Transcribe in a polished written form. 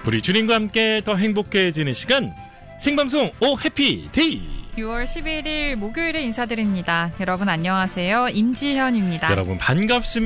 우리 주님과 함께 더 행복해지는 시간 생방송 오 해피데이 6월 11일 목요일에 인사드립니다. 여러분 안녕하세요. 임지현입니다. 여러분 반갑습니다.